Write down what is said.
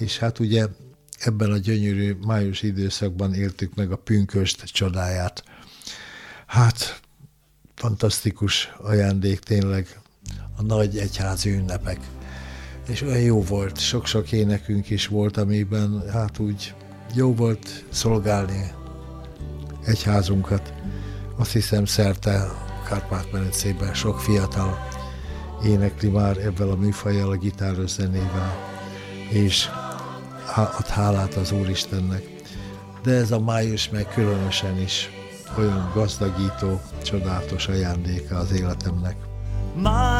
és hát ugye ebben a gyönyörű május időszakban éltük meg a pünkösd csodáját. Hát fantasztikus ajándék tényleg a nagy egyházi ünnepek. És olyan jó volt, sok-sok énekünk is volt, amiben hát úgy jó volt szolgálni egyházunkat. Azt hiszem szerte Kárpát-medencében sok fiatal énekli már ebben a műfajjal, a gitáros zenével, és ad hálát az Úristennek. De ez a május meg különösen is olyan gazdagító, csodálatos ajándéka az életemnek.